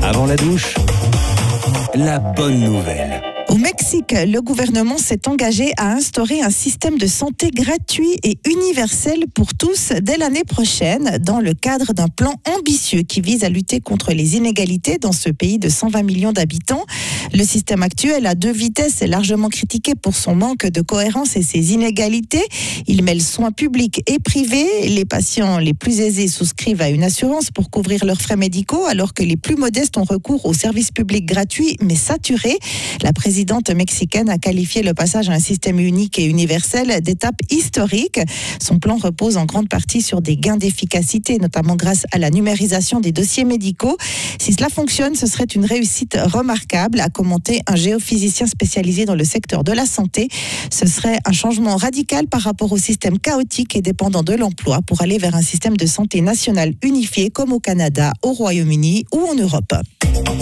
Avant la douche, la bonne nouvelle. Au Mexique, le gouvernement s'est engagé à instaurer un système de santé gratuit et universel pour tous dès l'année prochaine, dans le cadre d'un plan ambitieux qui vise à lutter contre les inégalités dans ce pays de 120 millions d'habitants. Le système actuel à 2 vitesses est largement critiqué pour son manque de cohérence et ses inégalités. Il mêle soins publics et privés. Les patients les plus aisés souscrivent à une assurance pour couvrir leurs frais médicaux, alors que les plus modestes ont recours aux services publics gratuits mais saturés. La présidente mexicaine a qualifié le passage à un système unique et universel d'étape historique. Son plan repose en grande partie sur des gains d'efficacité, notamment grâce à la numérisation des dossiers médicaux. Si cela fonctionne, ce serait une réussite remarquable, a commenté un géophysicien spécialisé dans le secteur de la santé. Ce serait un changement radical par rapport au système chaotique et dépendant de l'emploi pour aller vers un système de santé national unifié comme au Canada, au Royaume-Uni ou en Europe.